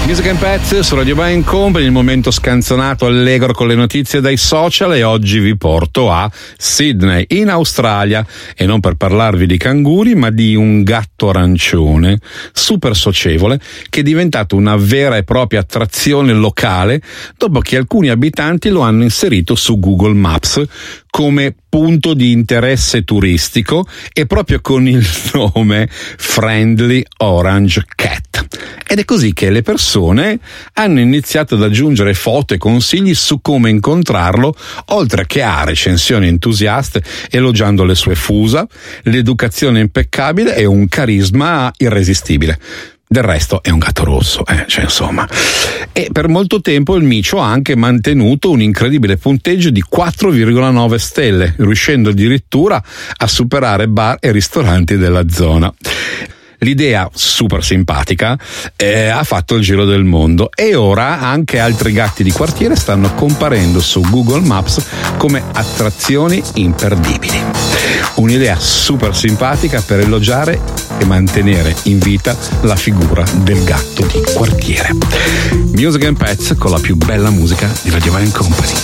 Music and Pets su Radio Vai in Company, il momento scanzonato allegro con le notizie dai social, e oggi vi porto a Sydney in Australia, e non per parlarvi di canguri ma di un gatto arancione super socievole che è diventato una vera e propria attrazione locale dopo che alcuni abitanti lo hanno inserito su Google Maps come punto di interesse turistico, e proprio con il nome Friendly Orange Cat. Ed è così che le persone hanno iniziato ad aggiungere foto e consigli su come incontrarlo, oltre che a recensioni entusiaste elogiando le sue fusa, l'educazione impeccabile e un carisma irresistibile. Del resto è un gatto rosso, insomma. E per molto tempo il micio ha anche mantenuto un incredibile punteggio di 4,9 stelle, riuscendo addirittura a superare bar e ristoranti della zona. L'idea, super simpatica, ha fatto il giro del mondo, e ora anche altri gatti di quartiere stanno comparendo su Google Maps come attrazioni imperdibili. Un'idea super simpatica per elogiare e mantenere in vita la figura del gatto di quartiere. Music and Pets con la più bella musica di Radio Vai in Company.